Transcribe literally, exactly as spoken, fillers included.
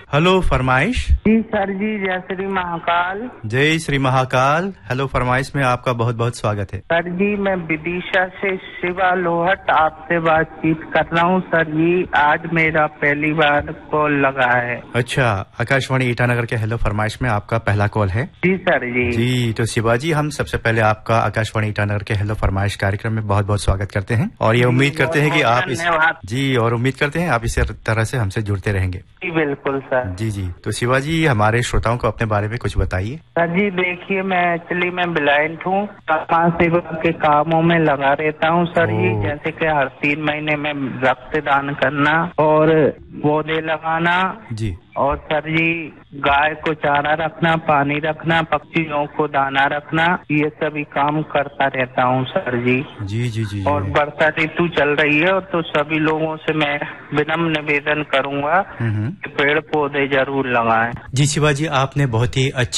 Hello फरमाइश। जी sir जी, जय श्री महाकाल। जय श्री महाकाल। हेलो फरमाइश में आपका बहुत बहुत स्वागत है। सर जी, मैं विदिशा से शिवा लोहट आपसे बातचीत कर रहा हूँ। सर जी, आज मेरा पहली बार कॉल लगा है। अच्छा, आकाशवाणी ईटानगर के हेलो फरमाइश में आपका पहला कॉल है। जी सर जी। जी तो शिवाजी, हम सबसे पहले आपका आकाशवाणी ईटानगर के हेलो फरमाइश कार्यक्रम में बहुत बहुत स्वागत करते हैं और ये उम्मीद करते हैं कि आप इस जी और उम्मीद करते हैं आप इसी तरह से हमसे जुड़ते रहेंगे। जी बिल्कुल सर। जी जी तो शिवाजी, हमारे श्रोताओं को अपने बारे में कुछ बताइए। सर जी देखिए, मैं एक्चुअली मैं ब्लाइंड हूँ, समाज सेवा के कामों में लगा रहता हूँ सर जी। जैसे कि हर तीन महीने में रक्तदान करना और पौधे लगाना जी, और सर जी गाय को चारा रखना, पानी रखना, पक्षियों को दाना रखना, ये सभी काम करता रहता हूँ सर जी। जी जी जी। और वर्षा ऋतु चल रही है तो सभी लोगों से मैं विनम्र निवेदन करूंगा कि पेड़ पौधे जरूर लगाएं। जी शिवाजी, आपने बहुत ही